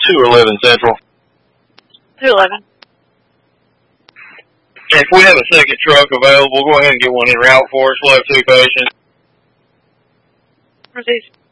211 Central. 211. If we have a second truck available, go ahead and get one en route for us. We'll have 2 patients. Proceed.